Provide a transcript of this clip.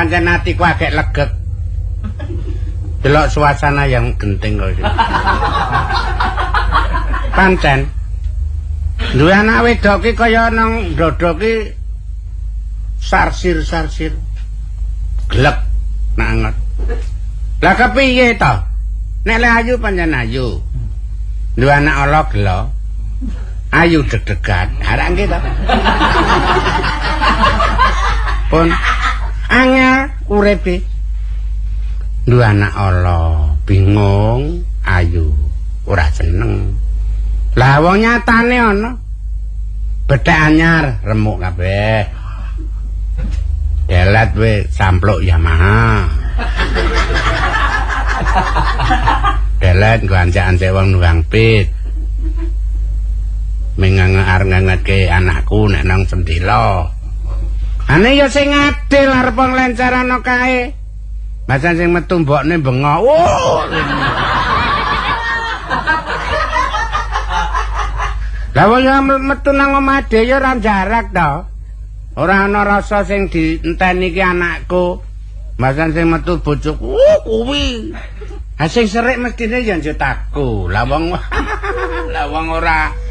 pancen atiku agek legek. Delok suasana yang genting kok iki. Pancen duwe anak wedok ki kaya nang dodo ki sarsir-sarsir. Glek nanget. Lah kepiye to? Nek le ayu pancen ayu. Duwe anak ala gelo. Ayu deg-degan. Harak nggih to. Pun angel uripe. Duwe anak ala, bingung, ayu, ora seneng. Lah wong nyatane ana. Bethek anyar remuk kabeh. Delet we sampluk Yamaha. Delet nggo anjak-anjak wong nuwang pit. Mengangar-ngangetke anakku nek nang Sentila. Ane ya sing adil arep nglencer ana kae. Macan sing metu mbokne bengok. Lah wong ya metu nang omah dhewe ora jarak to. Ora ana rasa sing dienteni iki anakku. Macan sing metu bojoku kuwi. Ha sing serik mestine ya njut aku. Lah wong ora